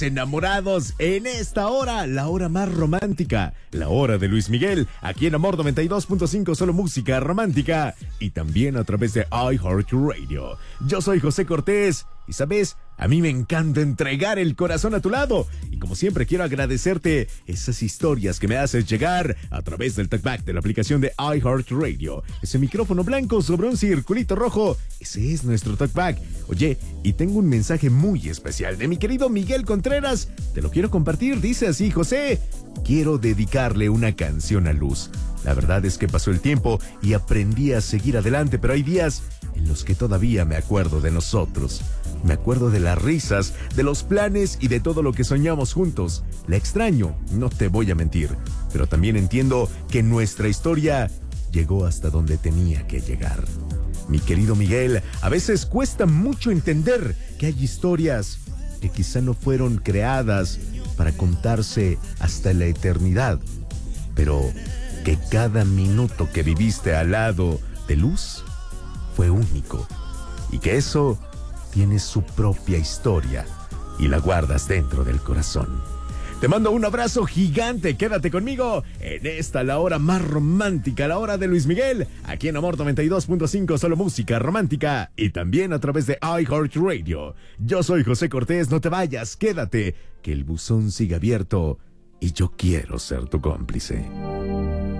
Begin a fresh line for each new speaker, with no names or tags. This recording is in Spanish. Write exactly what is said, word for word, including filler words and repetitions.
Enamorados en esta hora, la hora más romántica, la hora de Luis Miguel, aquí en Amor noventa y dos punto cinco, solo música romántica y también a través de iHeartRadio. Yo soy José Cortés y sabes, a mí me encanta entregar el corazón a tu lado y como siempre quiero agradecerte esas historias que me haces llegar a través del talkback de la aplicación de iHeartRadio. Ese micrófono blanco sobre un circulito rojo, ese es nuestro talkback. Oye, y tengo un mensaje muy especial de mi querido Miguel Contreras, te lo quiero compartir, dice así: José, quiero dedicarle una canción a Luz. La verdad es que pasó el tiempo y aprendí a seguir adelante, pero hay días en los que todavía me acuerdo de nosotros. Me acuerdo de las risas, de los planes y de todo lo que soñamos juntos. La extraño, no te voy a mentir, pero también entiendo que nuestra historia llegó hasta donde tenía que llegar. Mi querido Miguel, a veces cuesta mucho entender que hay historias que quizá no fueron creadas para contarse hasta la eternidad, pero que cada minuto que viviste al lado de Luz fue único y que eso tiene su propia historia y la guardas dentro del corazón. Te mando un abrazo gigante, quédate conmigo en esta la hora más romántica, la hora de Luis Miguel, aquí en Amor noventa y dos punto cinco, solo música romántica y también a través de iHeartRadio. Yo soy José Cortés, no te vayas, quédate, que el buzón siga abierto y yo quiero ser tu cómplice.